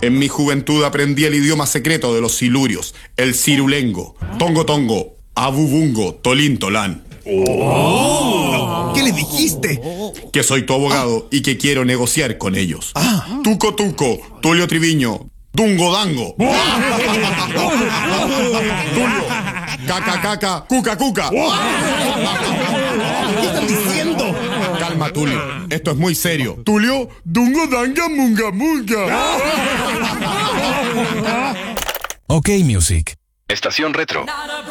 En mi juventud aprendí el idioma secreto de los silurios, el cirulengo. Tongo tongo, abubungo, tolín tolán. ¿Qué le dijiste? Que soy tu abogado y que quiero negociar con ellos. Tuco tuco, Tulio Triviño, dungo dango. Tulio, caca caca, cuca cuca. ¿Qué están diciendo? Calma, Tulio, esto es muy serio. Tulio, dungo danga munga munga. OK Music. Estación Retro.